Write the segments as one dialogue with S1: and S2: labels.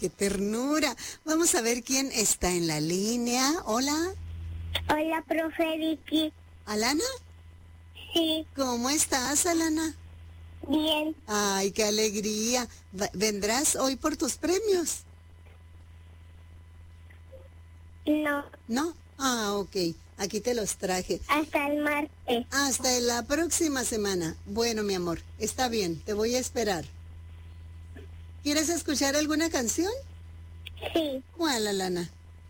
S1: qué ternura. Vamos a ver quién está en la línea. Hola.
S2: Hola, profe Vicky.
S1: ¿Alana?
S2: Sí,
S1: ¿Cómo estás, Alana?
S2: bien.
S1: Ay, qué alegría. ¿Vendrás hoy por tus premios?
S2: No,
S1: ¿No? Ah, ok. Aquí te los traje.
S2: hasta el martes.
S1: Hasta la próxima semana. Bueno, mi amor, está bien, te voy a esperar. ¿Quieres escuchar alguna canción?
S2: Sí,
S1: ¿Cuál, Alana?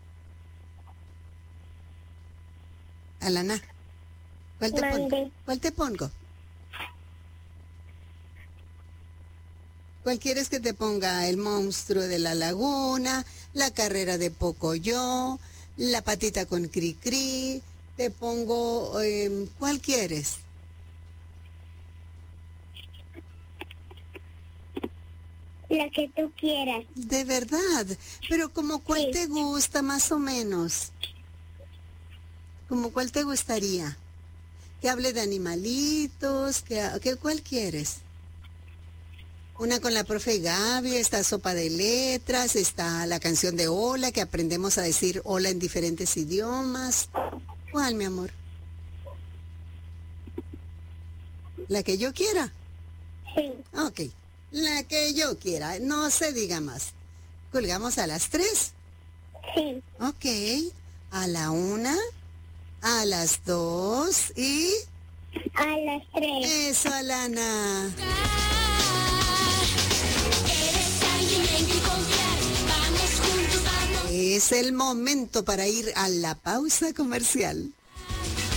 S1: Alana, ¿cuál te pongo?
S2: mandé.
S1: ¿Cuál te pongo? ¿Cuál quieres que te ponga? El monstruo de la laguna, la carrera de Pocoyo, la patita con Cri-Cri. Te pongo, ¿cuál quieres?
S2: La que tú quieras.
S1: De verdad, pero ¿como cuál
S2: Sí.
S1: te gusta más o menos? ¿Como cuál te gustaría? Que hable de animalitos, ¿cuál quieres? Una con la profe Gaby, está Sopa de Letras, está la canción de Hola, que aprendemos a decir hola en diferentes idiomas. ¿Cuál, mi amor? ¿La que yo quiera?
S2: Sí,
S1: Ok, la que yo quiera, no se diga más. Colgamos a las 3.
S2: sí.
S1: Ok, a la 1, a las 2 y...
S2: A las 3.
S1: Eso, Alana.
S3: Eres alguien en quien confiar. Vamos juntos, vamos.
S1: Es el momento para ir a la pausa comercial.